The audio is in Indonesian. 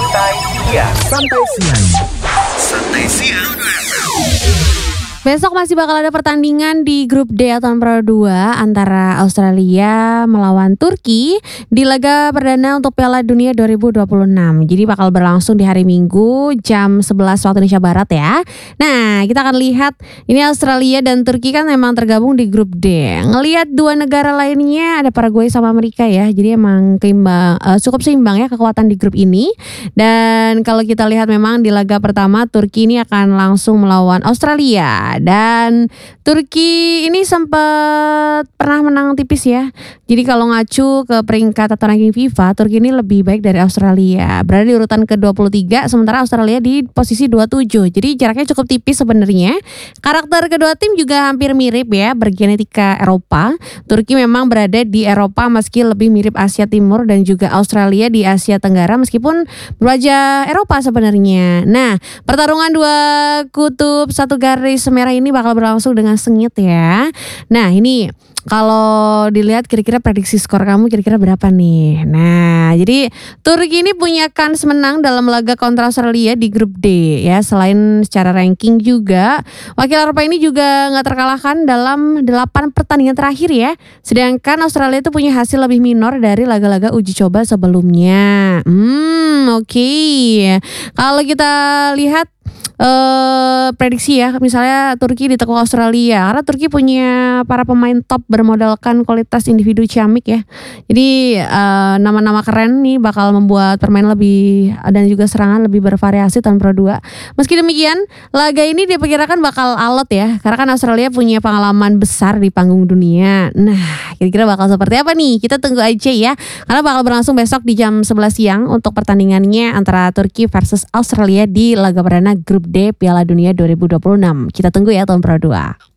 Santai siang. Besok masih bakal ada pertandingan di grup D atau Pro 2 antara Australia melawan Turki di laga perdana untuk Piala Dunia 2026. Jadi bakal berlangsung di hari Minggu jam 11 waktu Indonesia Barat ya. Nah, kita akan lihat ini Australia dan Turki kan memang tergabung di grup D. Ngelihat dua negara lainnya ada Paraguay sama Amerika ya. Jadi emang cukup seimbang ya kekuatan di grup ini. Dan kalau kita lihat memang di laga pertama Turki ini akan langsung melawan Australia. Dan Turki ini sempat pernah menang tipis ya. Jadi kalau ngacu ke peringkat atau ranking FIFA, Turki ini lebih baik dari Australia. Berada di urutan ke-23, sementara Australia di posisi 27. Jadi jaraknya cukup tipis sebenarnya. Karakter kedua tim juga hampir mirip ya, bergenetika Eropa. Turki memang berada di Eropa meski lebih mirip Asia Timur dan juga Australia di Asia Tenggara meskipun berwajah Eropa sebenarnya. Nah, pertarungan dua kutub satu garis merah ini bakal berlangsung dengan sengit ya. Nah ini kalau dilihat kira-kira prediksi skor kamu kira-kira berapa nih? Nah jadi Turki ini punya kans menang dalam laga kontra Australia di grup D ya. Selain secara ranking juga wakil Eropa ini juga gak terkalahkan dalam 8 pertandingan terakhir ya. Sedangkan Australia itu punya hasil lebih minor dari laga-laga uji coba sebelumnya. Oke. Kalau kita lihat prediksi ya, misalnya Turki ditekuk Australia karena Turki punya para pemain top bermodalkan kualitas individu ciamik ya. Jadi nama-nama keren nih bakal membuat permainan lebih dan juga serangan lebih bervariasi tahun Pro 2. Meski demikian, laga ini diperkirakan bakal alot ya, karena kan Australia punya pengalaman besar di panggung dunia. Nah, kira-kira bakal seperti apa nih? Kita tunggu aja ya, karena bakal berlangsung besok di jam 11 siang untuk pertandingannya antara Turki versus Australia di laga perdana grup D Piala Dunia 2026. Kita tunggu ya tahun Pro 2.